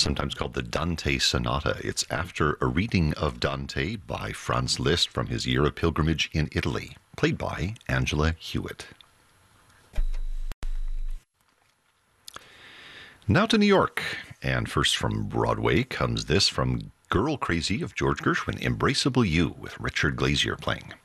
sometimes called the Dante Sonata. It's after a reading of Dante by Franz Liszt from his Year of Pilgrimage in Italy, played by Angela Hewitt. Now to New York, and first from Broadway comes this from Girl Crazy of George Gershwin, Embraceable You, with Richard Glazier playing.